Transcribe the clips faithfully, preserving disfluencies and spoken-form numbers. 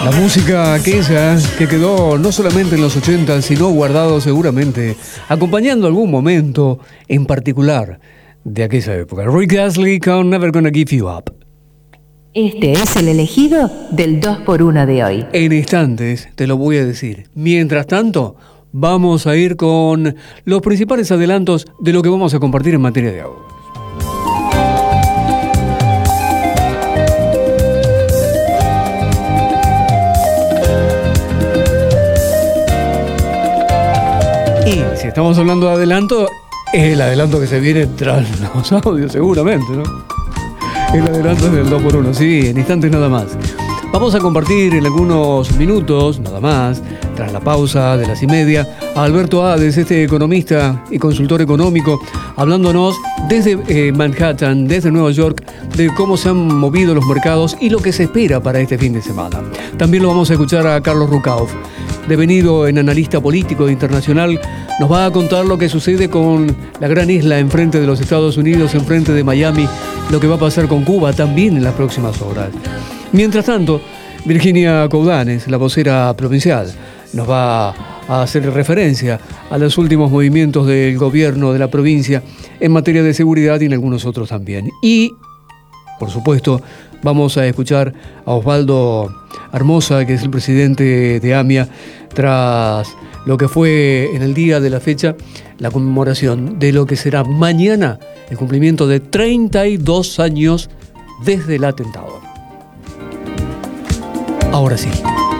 La música aquella que quedó no solamente en los ochenta, sino guardado seguramente, acompañando algún momento en particular de aquella época. Rick Astley con Never Gonna Give You Up. Este es el elegido del dos por uno de hoy. En instantes te lo voy a decir. Mientras tanto, vamos a ir con los principales adelantos de lo que vamos a compartir en materia de audio. Y si estamos hablando de adelanto, es el adelanto que se viene tras los audios, seguramente, ¿no? El adelanto es del dos por uno, sí, en instantes nada más. Vamos a compartir en algunos minutos, nada más, tras la pausa de las y media, a Alberto Hades, este economista y consultor económico, hablándonos desde eh, Manhattan, desde Nueva York, de cómo se han movido los mercados y lo que se espera para este fin de semana. También lo vamos a escuchar a Carlos Rucauf, devenido en analista político internacional, nos va a contar lo que sucede con la gran isla enfrente de los Estados Unidos, enfrente de Miami, lo que va a pasar con Cuba también en las próximas horas. Mientras tanto, Virginia Coudanes, la vocera provincial, nos va a hacer referencia a los últimos movimientos del gobierno de la provincia en materia de seguridad y en algunos otros también. Y, por supuesto, vamos a escuchar a Osvaldo Hermosa, que es el presidente de AMIA, tras lo que fue en el día de la fecha la conmemoración de lo que será mañana el cumplimiento de treinta y dos años desde el atentado. Ahora sí.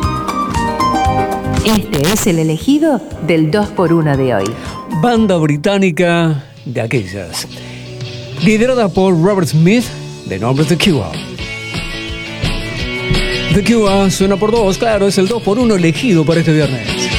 Este es el elegido del dos por uno de hoy. Banda británica de aquellas, liderada por Robert Smith, de nombre The Cure. The Cure suena por dos, claro, es el dos por uno elegido para este viernes.